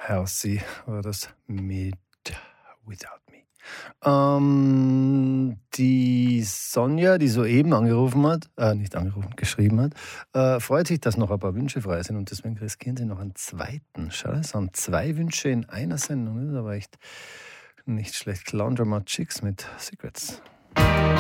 Halsey war das mit Without Me. Die Sonja, die soeben angerufen hat, geschrieben hat, freut sich, dass noch ein paar Wünsche frei sind und deswegen riskieren sie noch einen zweiten. Schau, es sind 2 Wünsche in einer Sendung. Das ist aber echt nicht schlecht. Laundromat Chicks mit Secrets.